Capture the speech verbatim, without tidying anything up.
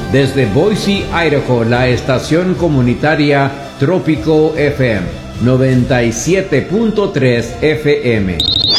Desde Boise, Idaho, la estación comunitaria Trópico F M noventa y siete punto tres F M.